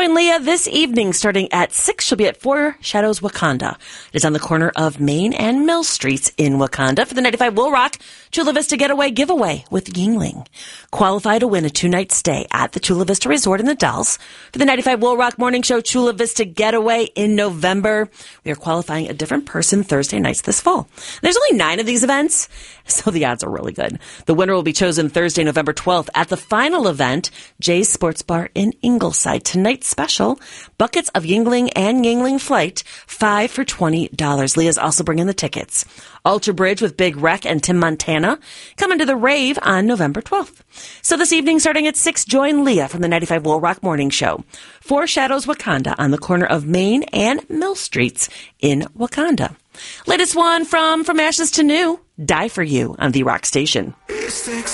Join Leah this evening starting at 6. She'll be at Four Shadows Wakanda. It is on the corner of Main and Mill Streets in Wakanda for the 95 Will Rock Chula Vista Getaway giveaway with Yingling. Qualify to win a 2-night stay at the Chula Vista Resort in the Dells for the 95 Will Rock Morning Show Chula Vista Getaway in November. We are qualifying a different person Thursday nights this fall. There's only 9 of these events, so the odds are really good. The winner will be chosen Thursday, November 12th at the final event, Jay's Sports Bar in Ingleside. Tonight's special, buckets of Yingling and Yingling Flight, 5 for $20. Leah's also bringing the tickets. Alter Bridge with Big Wreck and Tim Montana coming to the rave on November 12th. So this evening, starting at 6, join Leah from the 95 Will Rock Morning Show. Four Shadows Wakanda on the corner of Main and Mill Streets in Wakanda. Latest one from Ashes to New, Die For You on the Rock Station.